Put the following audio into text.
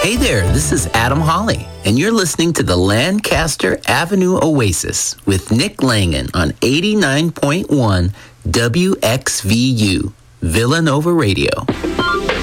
Hey there, this is Adam Hawley, and you're listening to the Lancaster Avenue Oasis with Nick Langan on 89.1 WXVU, Villanova Radio.